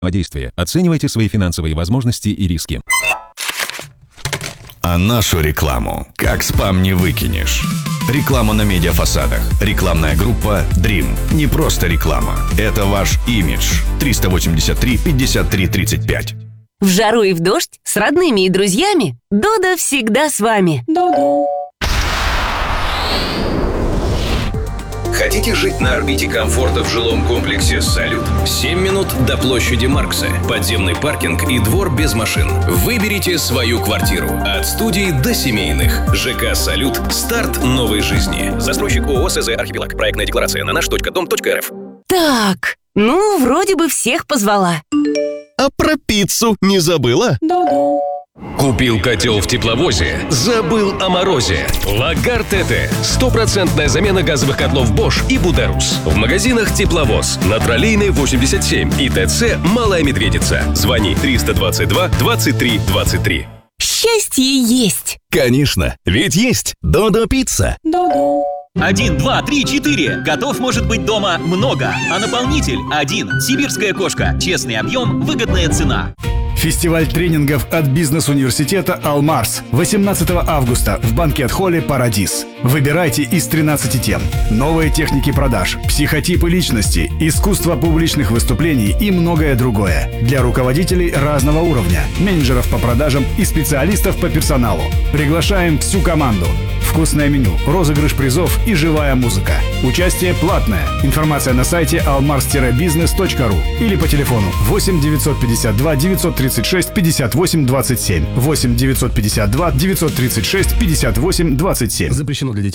Действие. Оценивайте свои финансовые возможности и риски. А нашу рекламу как спам не выкинешь. Реклама на медиафасадах. Рекламная группа Dream. Не просто реклама. Это ваш имидж. 383 53 35. В жару и в дождь с родными и друзьями Додо всегда с вами. Додо. Хотите жить на орбите комфорта в жилом комплексе «Салют»? 7 минут до площади Маркса, подземный паркинг и двор без машин. Выберите свою квартиру. От студий до семейных. ЖК «Салют». Старт новой жизни. Застройщик ООО «СЗ Архипелаг». Проектная декларация на наш.дом.рф. Так, вроде бы всех позвала. А про пиццу не забыла? Додо. Купил котел в тепловозе, забыл о морозе. Лагар ТТ. 100% замена газовых котлов Bosch и Buderus. В магазинах Тепловоз, на Троллейной 87 и ТЦ Малая Медведица. Звони 322 23 23. Счастье есть. Конечно, ведь есть Додо Пицца. Додо. 1, 2, 3, 4. Котов может быть дома много, а наполнитель один. Сибирская кошка. Честный объем, выгодная цена. Фестиваль тренингов от бизнес-университета «Алмарс» 18 августа в банкет-холле «Парадис». Выбирайте из 13 тем. Новые техники продаж, психотипы личности, искусство публичных выступлений и многое другое. Для руководителей разного уровня, менеджеров по продажам и специалистов по персоналу. Приглашаем всю команду. Вкусное меню, розыгрыш призов и живая музыка. Участие платное. Информация на сайте almars-business.ru или по телефону 8 952 936 58 27. 8 952 936 58 27. Запрещено для детей.